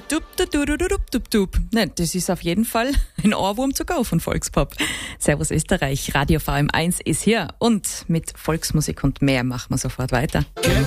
Das ist auf jeden Fall ein Ohrwurm zu go von Volkspop. Servus Österreich, Radio VM1 ist hier und mit Volksmusik und mehr machen wir sofort weiter.